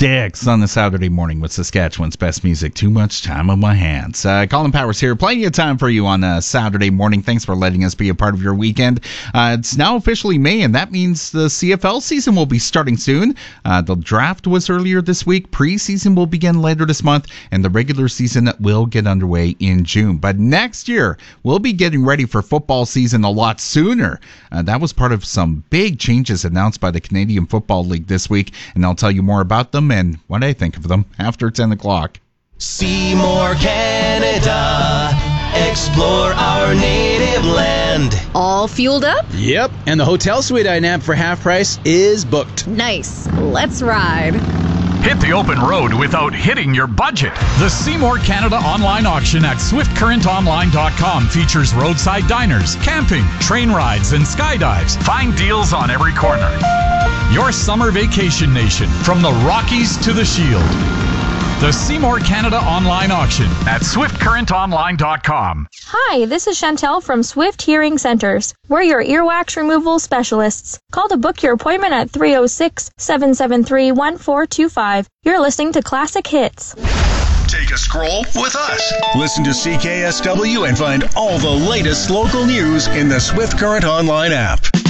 Styx on the Saturday morning with Saskatchewan's best music. Too much time on my hands. Colin Powers here. Plenty of time for you on a Saturday morning. Thanks for letting us be a part of your weekend. It's now officially May, and that means the CFL season will be starting soon. The draft was earlier this week. Preseason will begin later this month, and the regular season will get underway in June. But next year, we'll be getting ready for football season a lot sooner. That was part of some big changes announced by the Canadian Football League this week, and I'll tell you more about them and what I think of them after 10 o'clock. Seymour, Canada. Explore our native land. All fueled up? Yep, and the hotel suite I nabbed for half price is booked. Nice. Let's ride. Hit the open road without hitting your budget. The Seymour Canada online auction at swiftcurrentonline.com features roadside diners, camping, train rides, and skydives. Find deals on every corner. Your summer vacation nation, from the Rockies to the Shield. The Seymour Canada online auction at swiftcurrentonline.com. Hi, this is Chantel from Swift Hearing Centers. We're your earwax removal specialists. Call to book your appointment at 306-773-1425. You're listening to Classic Hits. Take a scroll with us. Listen to CKSW and find all the latest local news in the Swift Current Online app.